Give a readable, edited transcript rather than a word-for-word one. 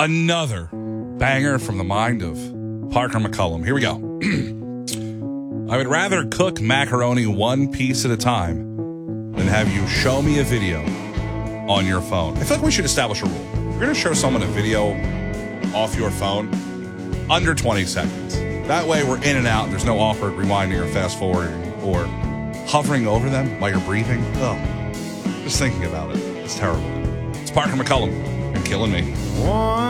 Another banger from the mind of Parker McCullum. Here we go. I would rather cook macaroni one piece at a time than have you show me a video on your phone. I feel like we should establish a rule. If you're going to show someone a video off your phone, under 20 seconds. That way we're in and out. There's no awkward rewinding or fast forwarding or hovering over them while you're breathing. Oh, just thinking about it. It's terrible. It's Parker McCullum and killing me.